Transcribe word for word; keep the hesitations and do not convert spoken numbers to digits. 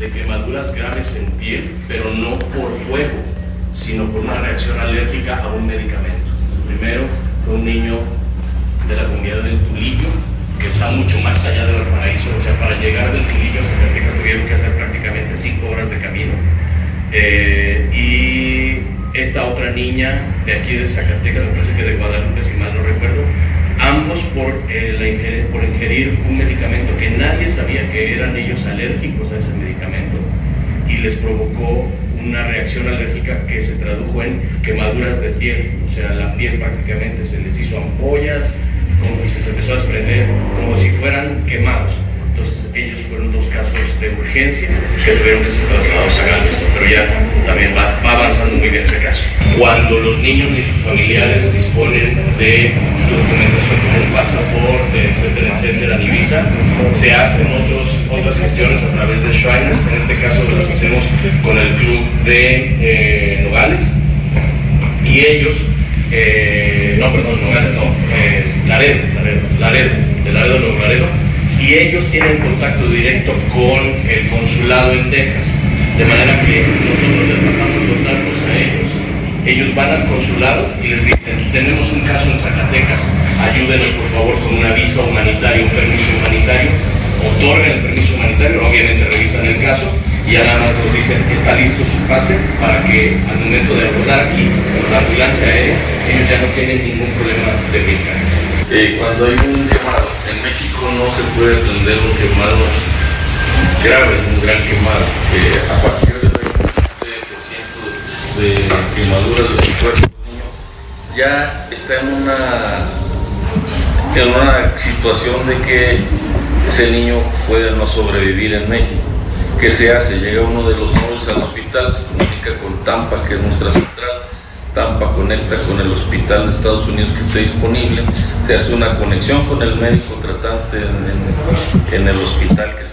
de quemaduras graves en piel, pero no por fuego, sino por una reacción alérgica a un medicamento. Primero, fue un niño de la comunidad del Tulillo, que está mucho más allá de Valparaíso, o sea, para llegar del Tulillo a Zacatecas tuvieron que hacer prácticamente cinco horas de camino. Eh, y esta otra niña de aquí de Zacatecas, me parece que de Guadalupe, si mal no recuerdo, ambos por, eh, la ingerir, por ingerir un medicamento que nadie sabía que eran ellos alérgicos a ese medicamento, y les provocó una reacción alérgica que se tradujo en quemaduras de piel, o sea, la piel prácticamente se les hizo ampollas, como que se les empezó a desprender, como si fueran quemados. Entonces ellos fueron dos casos de urgencia que tuvieron que ser trasladados a Galveston, pero ya también va, va avanzando muy bien ese caso. Cuando los niños y sus familiares disponen de su documentación como un pasaporte, etcétera, etcétera, ni visa, se hacen otros, otras gestiones a través de Shriners. En este caso las hacemos con el club de eh, Nogales, y ellos, eh, no, perdón, Nogales, no, eh, Laredo, Laredo, Laredo, de Laredo, Nuevo Laredo, y ellos tienen contacto directo con el consulado en Texas, de manera que nosotros les pasamos los datos a ellos. Ellos van al consulado y les dicen: tenemos un caso en Zacatecas, ayúdenos por favor con una visa humanitaria, un permiso humanitario, otorgan el permiso humanitario, obviamente revisan el caso y ya nada más nos dicen: está listo su pase, para que al momento de abordar aquí la ambulancia aérea, ellos ya no tienen ningún problema de brincar. Eh, cuando hay un quemado, en México no se puede atender un quemado grave, un gran quemado, que a partir del veinte por ciento de quemaduras en el cuerpo del niño ya está en una, en una situación de que ese niño puede no sobrevivir en México. ¿Qué se hace? Llega uno de los móviles al hospital, se comunica con Tampa, que es nuestra central. Tampa conecta con el hospital de Estados Unidos que esté disponible, se hace una conexión con el médico tratante en, en, en el hospital que está